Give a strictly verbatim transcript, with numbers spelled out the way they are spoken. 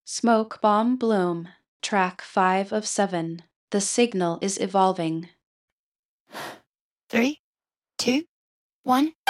Smoke Bomb Bloom, track five of seven. The signal is evolving. Three, two, one.